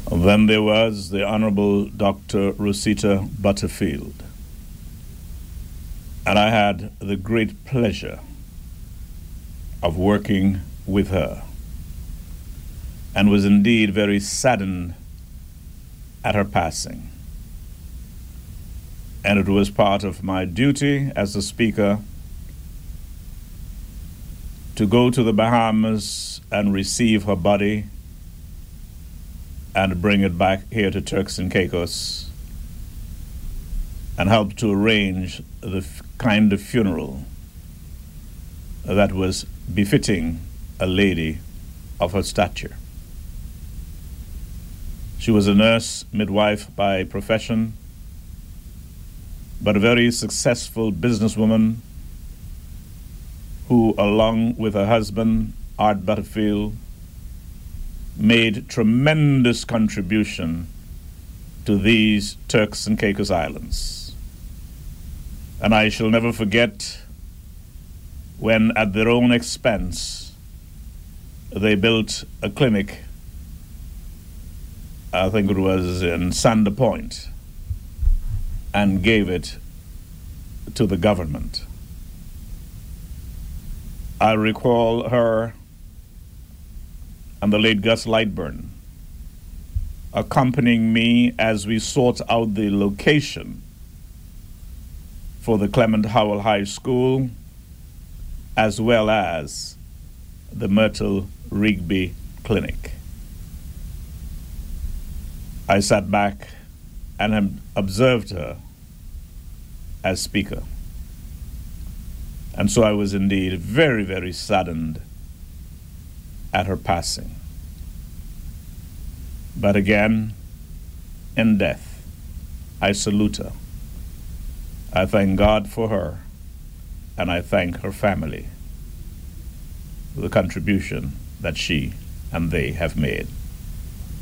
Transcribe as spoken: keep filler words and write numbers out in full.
Then there was the Honorable Doctor Rosita Butterfield, and I had the great pleasure of working with her, and was indeed very saddened at her passing. And it was part of my duty as a speaker to go to the Bahamas and receive her body and bring it back here to Turks and Caicos and help to arrange the f- kind of funeral that was befitting a lady of her stature. She was a nurse, midwife by profession, but a very successful businesswoman who, along with her husband, Art Butterfield, made tremendous contribution to these Turks and Caicos Islands. And I shall never forget when, at their own expense, they built a clinic, I think it was in Sander Point, and gave it to the government. I recall her and the late Gus Lightburn accompanying me as we sought out the location for the Clement Howell High School, as well as the Myrtle Rigby Clinic. I sat back and observed her as speaker. And so I was indeed very, very saddened at her passing. But again, in death, I salute her. I thank God for her, and I thank her family for the contribution that she and they have made.